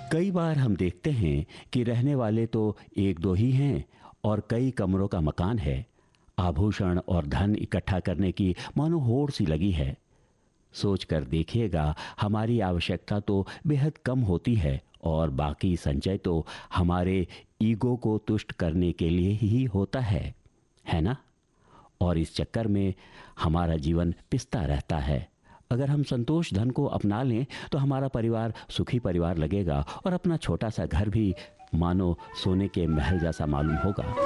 कई बार हम देखते हैं कि रहने वाले तो एक दो ही हैं और कई कमरों का मकान है। आभूषण और धन इकट्ठा करने की मानो होड़ सी लगी है। सोच कर देखिएगा, हमारी आवश्यकता तो बेहद कम होती है और बाकी संचय तो हमारे ईगो को तुष्ट करने के लिए ही होता है ना? और इस चक्कर में हमारा जीवन पिसता रहता है। अगर हम संतोष धन को अपना लें तो हमारा परिवार सुखी परिवार लगेगा और अपना छोटा सा घर भी मानो सोने के महल जैसा मालूम होगा।